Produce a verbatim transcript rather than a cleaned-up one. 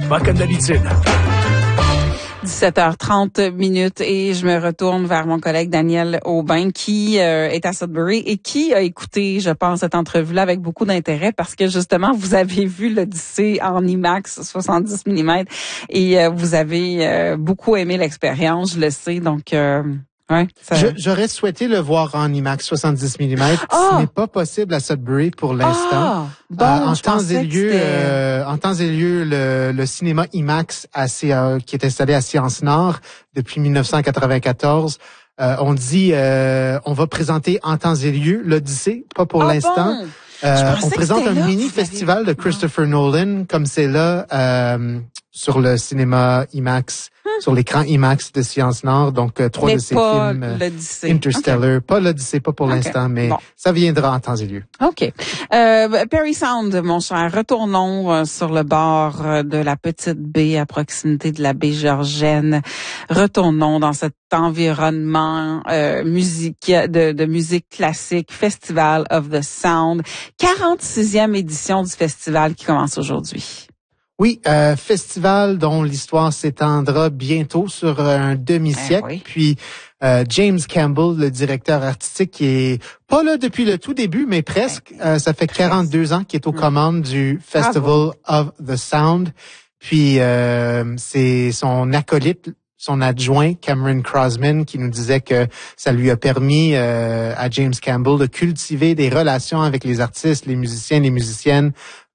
pas comme d'habitude. dix-sept heures trente minutes et je me retourne vers mon collègue Daniel Aubin qui euh, est à Sudbury et qui a écouté, je pense, cette entrevue-là avec beaucoup d'intérêt parce que justement, vous avez vu l'Odyssée en IMAX soixante-dix millimètres et euh, vous avez euh, beaucoup aimé l'expérience, je le sais, donc... Euh, Ouais, ça... Je, j'aurais souhaité le voir en IMAX soixante-dix millimètres. Oh! Ce n'est pas possible à Sudbury pour l'instant. Ah! Bon, euh, en je temps pensais et lieu, que c'était... euh, en temps et lieu, le, le cinéma IMAX à, euh, qui est installé à Sciences Nord depuis dix-neuf cent quatre-vingt-quatorze, euh, on dit euh, on va présenter en temps et lieu l'Odyssée, pas pour ah l'instant. Bon? Euh, on présente un là, mini festival de Christopher Nolan, comme c'est là euh, sur le cinéma IMAX, hum. sur l'écran IMAX de Sciences Nord. Donc euh, trois mais de ses pas films, l'Odyssée. Interstellar, okay. Pas l'Odyssée, pas pour okay. l'instant, mais bon. Ça viendra en temps et lieu. Ok. Euh, Perry Sound, mon cher, retournons euh, sur le bord euh, de la petite baie à proximité de la baie Georgienne. Retournons dans cet environnement euh, musique de, de musique classique, Festival of the Sound, quarante-sixième édition du festival qui commence aujourd'hui. Oui, euh, festival dont l'histoire s'étendra bientôt sur un demi-siècle. Eh oui. Puis euh, James Campbell, le directeur artistique, qui est pas là depuis le tout début, mais presque. Euh, ça fait quarante-deux ans qu'il est aux commandes du Festival Bravo. of the Sound. Puis euh, c'est son acolyte, son adjoint, Cameron Crosman, qui nous disait que ça lui a permis euh, à James Campbell de cultiver des relations avec les artistes, les musiciens, les musiciennes